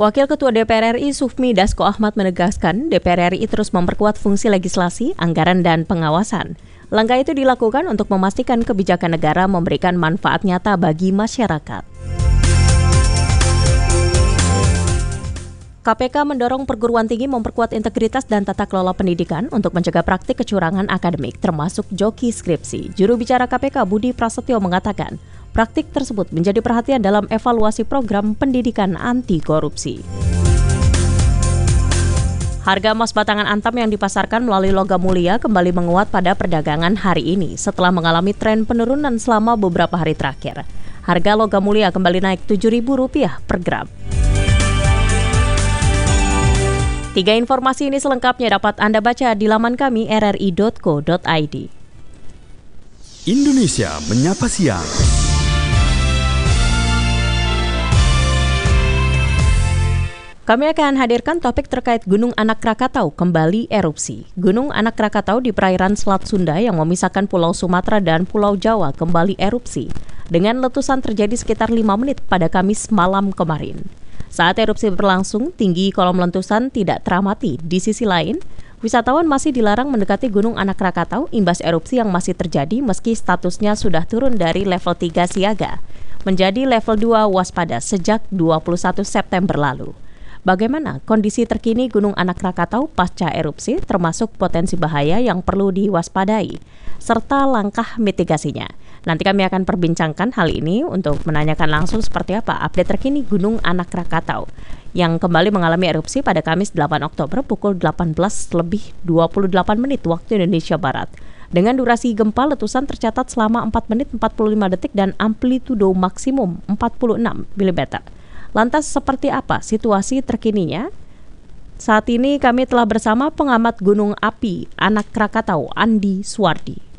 Wakil Ketua DPR RI Sufmi Dasko Ahmad menegaskan DPR RI terus memperkuat fungsi legislasi, anggaran, dan pengawasan. Langkah itu dilakukan untuk memastikan kebijakan negara memberikan manfaat nyata bagi masyarakat. KPK mendorong perguruan tinggi memperkuat integritas dan tata kelola pendidikan untuk mencegah praktik kecurangan akademik, termasuk joki skripsi. Juru bicara KPK Budi Prasetyo mengatakan, praktik tersebut menjadi perhatian dalam evaluasi program pendidikan anti korupsi. Harga emas batangan Antam yang dipasarkan melalui Logam Mulia kembali menguat pada perdagangan hari ini setelah mengalami tren penurunan selama beberapa hari terakhir. Harga Logam Mulia kembali naik Rp7.000 per gram. 3 informasi ini selengkapnya dapat Anda baca di laman kami rri.co.id. Indonesia Menyapa Siang. Kami akan hadirkan topik terkait Gunung Anak Krakatau kembali erupsi. Gunung Anak Krakatau di perairan Selat Sunda yang memisahkan Pulau Sumatera dan Pulau Jawa kembali erupsi. Dengan letusan terjadi sekitar 5 menit pada Kamis malam kemarin. Saat erupsi berlangsung, tinggi kolom letusan tidak teramati. Di sisi lain, wisatawan masih dilarang mendekati Gunung Anak Krakatau imbas erupsi yang masih terjadi meski statusnya sudah turun dari level 3 siaga menjadi level 2 waspada sejak 21 September lalu. Bagaimana kondisi terkini Gunung Anak Krakatau pasca erupsi, termasuk potensi bahaya yang perlu diwaspadai, serta langkah mitigasinya? Nanti kami akan perbincangkan hal ini untuk menanyakan langsung seperti apa update terkini Gunung Anak Krakatau yang kembali mengalami erupsi pada Kamis 8 Oktober pukul 18:28 waktu Indonesia Barat. Dengan durasi gempa, letusan tercatat selama 4 menit 45 detik dan amplitudo maksimum 46 mm. Lantas seperti apa situasi terkininya? Saat ini kami telah bersama pengamat Gunung Api Anak Krakatau, Andi Suwardi.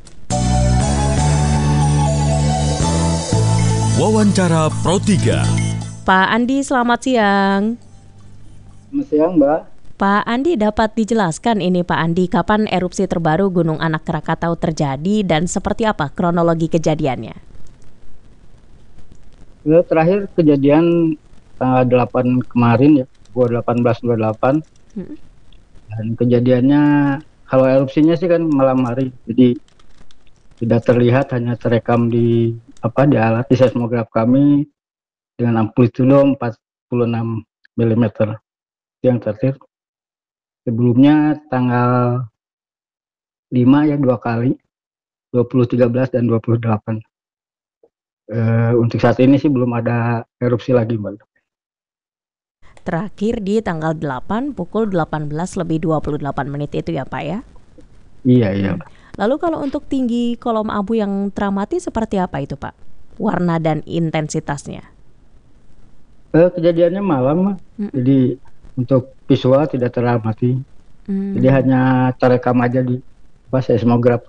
Wawancara Pro 3. Pak Andi, selamat siang. Selamat siang, Mbak. Pak Andi, dapat dijelaskan ini Pak Andi, kapan erupsi terbaru Gunung Anak Krakatau terjadi dan seperti apa kronologi kejadiannya? Terakhir kejadian tanggal 8 kemarin ya, 18/28. Dan kejadiannya, kalau erupsinya sih kan malam hari, jadi tidak terlihat, hanya terekam di alat di seismograf kami dengan amplitudo 46 mm yang terakhir. Sebelumnya tanggal 5 ya 2 kali, 2013 dan 28. Untuk saat ini sih belum ada erupsi lagi, Mbak. Terakhir di tanggal 8 pukul 18:28 itu ya Pak ya? Iya. Lalu kalau untuk tinggi kolom abu yang teramati seperti apa itu Pak? Warna dan intensitasnya? Kejadiannya malam, jadi untuk visual tidak teramati. Jadi hanya terekam aja di seismograf.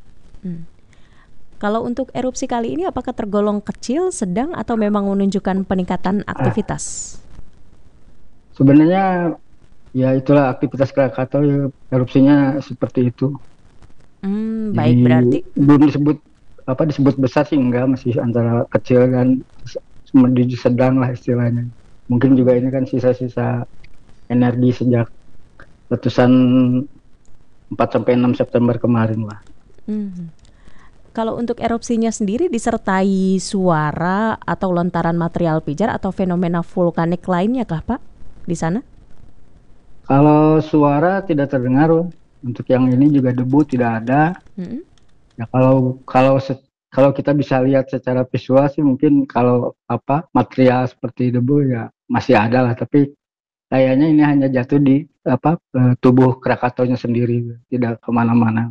Kalau untuk erupsi kali ini apakah tergolong kecil, sedang, atau memang menunjukkan peningkatan aktivitas? Sebenarnya ya itulah aktivitas Krakatau ya, erupsinya seperti itu. Baik, berarti belum disebut besar sih, enggak, masih antara kecil dan sedang lah istilahnya. Mungkin juga ini kan sisa-sisa energi sejak letusan 4-6 September kemarin lah. Kalau untuk erupsinya sendiri disertai suara atau lontaran material pijar atau fenomena vulkanik lainnya kah Pak di sana? Kalau suara tidak terdengar, untuk yang ini juga debu tidak ada. Ya kalau kita bisa lihat secara visual sih mungkin kalau material seperti debu ya masih ada lah, tapi kayaknya ini hanya jatuh di tubuh Krakataunya sendiri, tidak kemana-mana.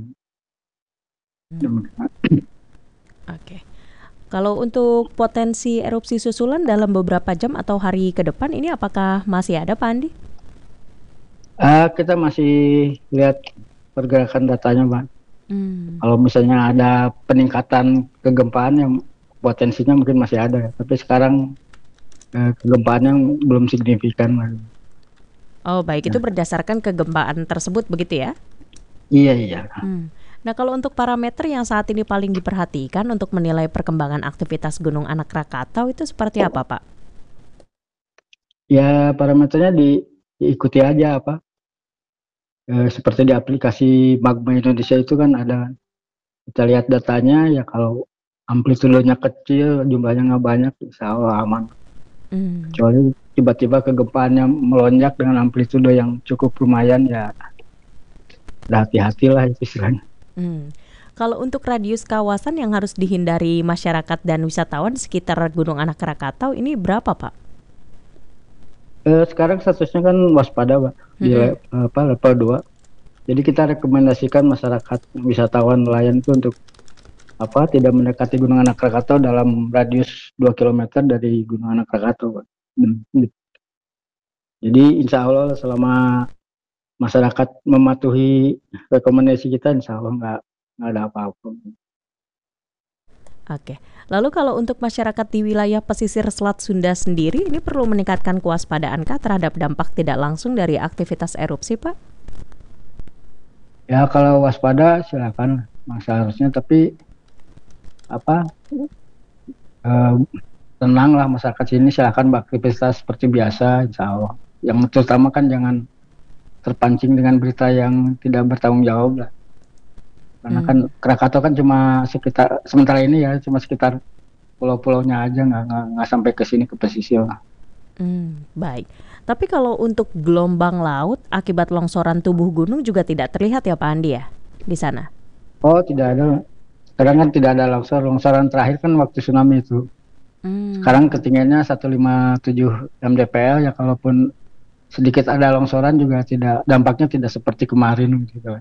Oke. Kalau untuk potensi erupsi susulan dalam beberapa jam atau hari ke depan ini apakah masih ada Pak Andi? Kita masih lihat pergerakan datanya, Pak. Kalau misalnya ada peningkatan kegempaan yang potensinya mungkin masih ada, tapi sekarang kegempaannya belum signifikan. Oh baik, itu berdasarkan kegempaan tersebut begitu ya? Iya. Nah kalau untuk parameter yang saat ini paling diperhatikan untuk menilai perkembangan aktivitas Gunung Anak Krakatau itu seperti apa Pak? Ya parameternya diikuti aja apa. Seperti di aplikasi Magma Indonesia itu kan ada, kita lihat datanya ya, kalau amplitudenya kecil, jumlahnya nggak banyak, insya Allah aman. Hmm. Kecuali tiba-tiba kegempaannya melonjak dengan amplitude yang cukup lumayan, ya udah hati-hatilah itu istilahnya. Hmm. Kalau untuk radius kawasan yang harus dihindari masyarakat dan wisatawan sekitar Gunung Anak Krakatau ini berapa, Pak? Sekarang statusnya kan waspada, Pak, di Mm-mm. level 2. Jadi kita rekomendasikan masyarakat, wisatawan, nelayan itu untuk tidak mendekati Gunung Anak Krakatau dalam radius 2 kilometer dari Gunung Anak Krakatau, Pak. Jadi insya Allah selama masyarakat mematuhi rekomendasi kita, insya Allah nggak ada apa-apa. Oke. Lalu kalau untuk masyarakat di wilayah pesisir Selat Sunda sendiri, ini perlu meningkatkan kewaspadaan kah terhadap dampak tidak langsung dari aktivitas erupsi, Pak? Ya kalau waspada silakan seharusnya, tapi apa eh, tenanglah masyarakat sini, silakan beraktivitas seperti biasa, insya Allah. Yang terutama kan jangan terpancing dengan berita yang tidak bertanggung jawab lah. Karena kan Hmm. Krakatau kan cuma sekitar, sementara ini ya, cuma sekitar pulau-pulaunya aja, nggak sampai ke sini, ke pesisir lah. Baik. Tapi kalau untuk gelombang laut akibat longsoran tubuh gunung juga tidak terlihat ya Pak Andi ya di sana? Oh tidak ada, sekarang kan tidak ada longsoran terakhir kan waktu tsunami itu. Hmm. Sekarang ketinggiannya 157 mdpl ya, kalaupun sedikit ada longsoran juga tidak, dampaknya tidak seperti kemarin gitu.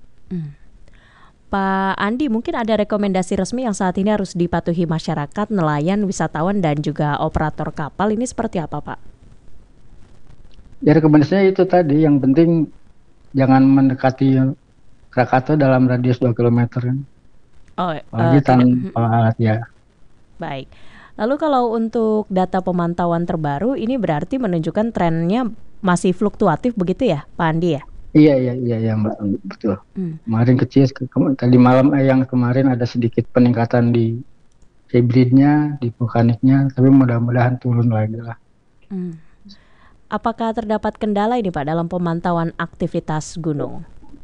Pak Andi, mungkin ada rekomendasi resmi yang saat ini harus dipatuhi masyarakat, nelayan, wisatawan, dan juga operator kapal. Ini seperti apa, Pak? Ya rekomendasinya itu tadi, yang penting jangan mendekati Krakatau dalam radius 2 kilometer kan. Oh, Apalagi tidak. tanpa alat ya. Baik. Lalu kalau untuk data pemantauan terbaru, ini berarti menunjukkan trennya masih fluktuatif begitu ya, Pak Andi ya? Iya iya iya ya Mbak, betul. Hmm. Kemarin kecil, tadi malam yang kemarin ada sedikit peningkatan di hibridnya, di vulkaniknya, tapi mudah-mudahan turun lagi lah. Hmm. Apakah terdapat kendala ini Pak dalam pemantauan aktivitas gunung?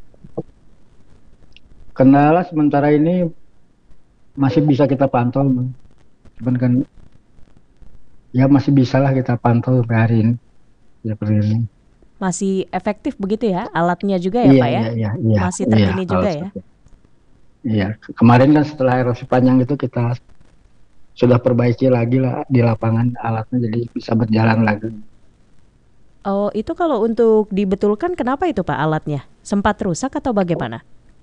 Kendala sementara ini masih bisa kita pantau, Bang. Cuman kan ya masih bisa lah kita pantau sampai hari ini seperti ini. Masih efektif begitu ya alatnya juga ya Iya Pak ya? iya iya iya Masih iya terkini kalau juga ya? seperti iya. Kemarin kan setelah erupsi panjang itu kita sudah perbaiki lagi lah di lapangan alatnya, jadi bisa berjalan lagi. Oh, itu kalau untuk dibetulkan kenapa itu Pak alatnya? Sempat rusak atau bagaimana?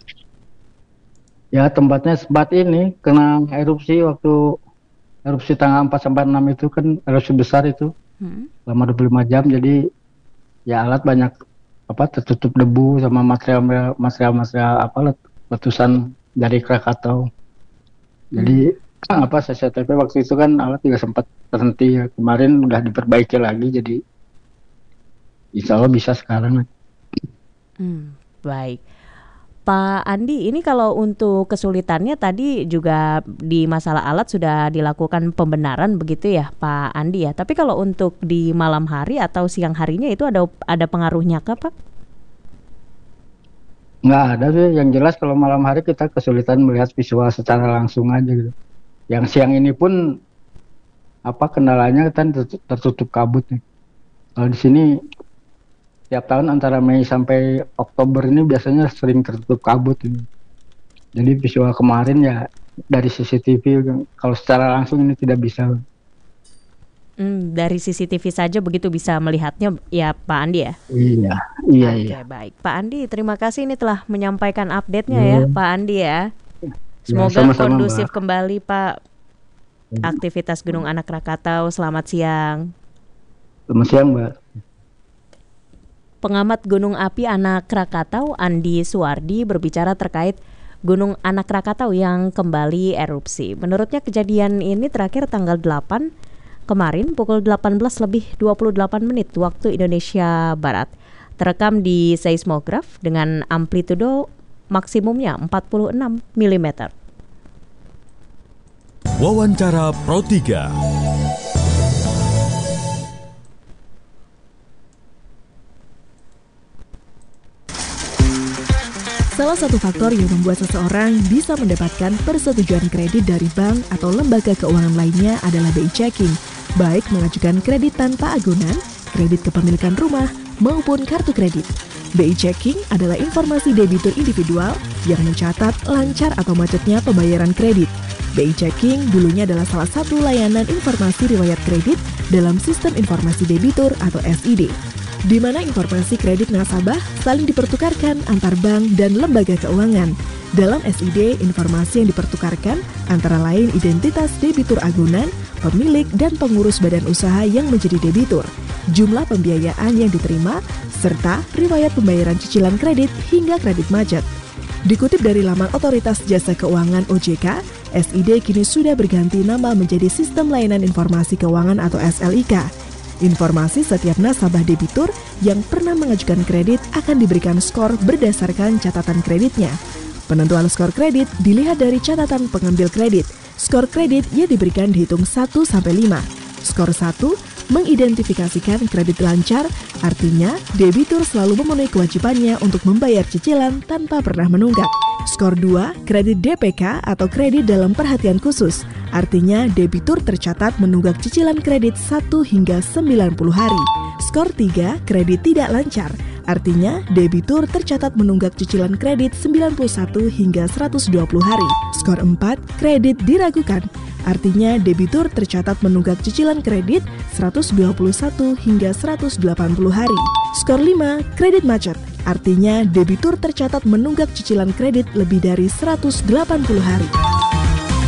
Ya tempatnya sempat ini kena erupsi waktu erupsi tanggal 4 sampai 6 itu kan erupsi besar itu Hmm. selama 25 jam, jadi ya alat banyak tertutup debu sama material letusan dari Krakatau. Jadi CCTV waktu itu kan alat juga sempat terhenti ya. Kemarin udah diperbaiki lagi, jadi insya Allah bisa sekarang. Baik. Pak Andi, ini kalau untuk kesulitannya tadi juga di masalah alat sudah dilakukan pembenaran begitu ya Pak Andi ya. Tapi kalau untuk di malam hari atau siang harinya itu ada pengaruhnya kah Pak? Nggak ada sih, yang jelas kalau malam hari kita kesulitan melihat visual secara langsung aja gitu. Yang siang ini pun kendalanya kan tertutup kabut nih. Kalau di sini tiap tahun antara Mei sampai Oktober ini biasanya sering tertutup kabut ini. Jadi visual kemarin ya dari CCTV, kalau secara langsung ini tidak bisa. Dari CCTV saja begitu bisa melihatnya ya Pak Andi ya? Iya, iya, Oke, iya. baik. Pak Andi, terima kasih ini telah menyampaikan update-nya ya Iya, Pak Andi ya. ya, Semoga sama-sama kondusif Mbak. kembali Pak aktivitas Gunung Anak Krakatau. Selamat siang. Selamat siang Mbak. Pengamat Gunung Api Anak Krakatau Andi Suwardi berbicara terkait Gunung Anak Krakatau yang kembali erupsi. Menurutnya kejadian ini terakhir tanggal 8 kemarin pukul 18:28 waktu Indonesia Barat. Terekam di seismograf dengan amplitudo maksimumnya 46 mm. Wawancara Pro 3. Salah satu faktor yang membuat seseorang bisa mendapatkan persetujuan kredit dari bank atau lembaga keuangan lainnya adalah BI Checking, baik mengajukan kredit tanpa agunan, kredit kepemilikan rumah, maupun kartu kredit. BI Checking adalah informasi debitur individual yang mencatat lancar atau macetnya pembayaran kredit. BI Checking dulunya adalah salah satu layanan informasi riwayat kredit dalam sistem informasi debitur atau SID, di mana informasi kredit nasabah saling dipertukarkan antar bank dan lembaga keuangan. Dalam SID, informasi yang dipertukarkan antara lain identitas debitur agunan, pemilik dan pengurus badan usaha yang menjadi debitur, jumlah pembiayaan yang diterima, serta riwayat pembayaran cicilan kredit hingga kredit macet. Dikutip dari laman Otoritas Jasa Keuangan OJK, SID kini sudah berganti nama menjadi Sistem Layanan Informasi Keuangan atau SLIK. Informasi setiap nasabah debitur yang pernah mengajukan kredit akan diberikan skor berdasarkan catatan kreditnya. Penentuan skor kredit dilihat dari catatan pengambil kredit. Skor kredit yang diberikan dihitung 1-5. Skor 1 mengidentifikasikan kredit lancar, artinya debitur selalu memenuhi kewajibannya untuk membayar cicilan tanpa pernah menunggak. Skor 2, kredit DPK atau kredit dalam perhatian khusus, artinya debitur tercatat menunggak cicilan kredit 1 hingga 90 hari. Skor 3, kredit tidak lancar, artinya debitur tercatat menunggak cicilan kredit 91 hingga 120 hari. Skor 4, kredit diragukan, artinya debitur tercatat menunggak cicilan kredit 121 hingga 180 hari. Skor 5, kredit macet, artinya debitur tercatat menunggak cicilan kredit lebih dari 180 hari.